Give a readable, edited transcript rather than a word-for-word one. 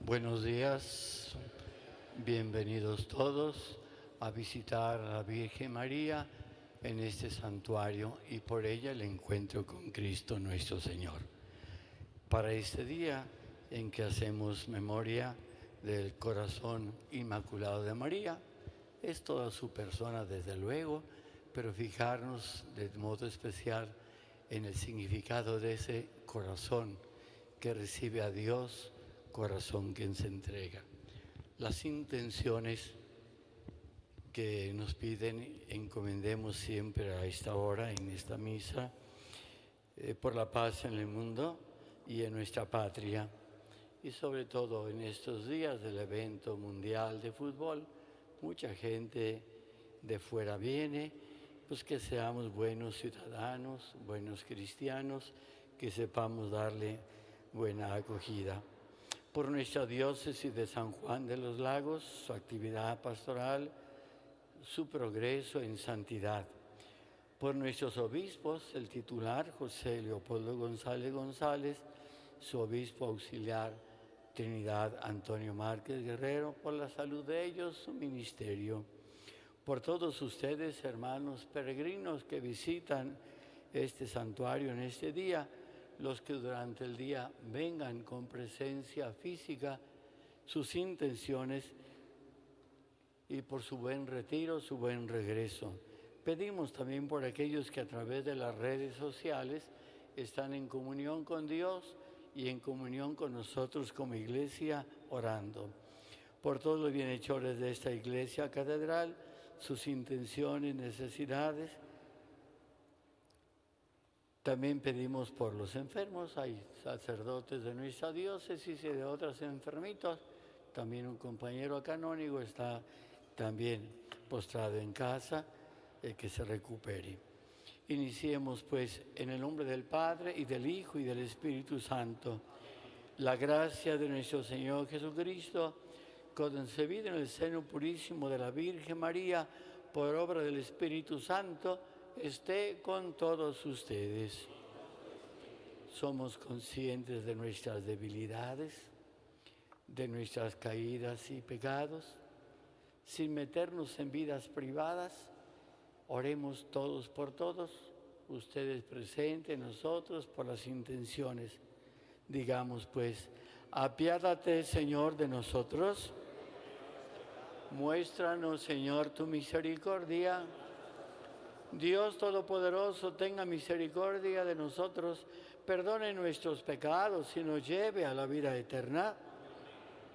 Buenos días, bienvenidos todos a visitar a la Virgen María en este santuario y por ella el encuentro con Cristo nuestro Señor. Para este día en que hacemos memoria del corazón inmaculado de María, es toda su persona desde luego, pero fijarnos de modo especial en el significado de ese corazón que recibe a Dios, corazón que se entrega. Las intenciones que nos piden encomendemos siempre a esta hora, en esta misa, por la paz en el mundo y en nuestra patria, y sobre todo en estos días del evento mundial de fútbol, mucha gente de fuera viene, pues que seamos buenos ciudadanos, buenos cristianos, que sepamos darle buena acogida. Por nuestra diócesis de San Juan de los Lagos, su actividad pastoral, su progreso en santidad. Por nuestros obispos, el titular José Leopoldo González González, su obispo auxiliar Trinidad Antonio Márquez Guerrero, por la salud de ellos, su ministerio. Por todos ustedes, hermanos peregrinos que visitan este santuario en este día, los que durante el día vengan con presencia física, sus intenciones y por su buen retiro, su buen regreso. Pedimos también por aquellos que a través de las redes sociales están en comunión con Dios y en comunión con nosotros como iglesia orando. Por todos los bienhechores de esta iglesia catedral, sus intenciones, necesidades. También pedimos por los enfermos, hay sacerdotes de nuestra diócesis y de otros enfermitos. También un compañero canónigo está también postrado en casa, que se recupere. Iniciemos pues en el nombre del Padre y del Hijo y del Espíritu Santo. La gracia de nuestro Señor Jesucristo, concebido en el seno purísimo de la Virgen María, por obra del Espíritu Santo, esté con todos ustedes. Somos conscientes de nuestras debilidades, de nuestras caídas y pecados. Sin meternos en vidas privadas, oremos todos por todos, ustedes presentes, nosotros por las intenciones. Digamos pues, apiádate, Señor, de nosotros. Muéstranos, Señor, tu misericordia. Dios Todopoderoso, tenga misericordia de nosotros, perdone nuestros pecados y nos lleve a la vida eterna.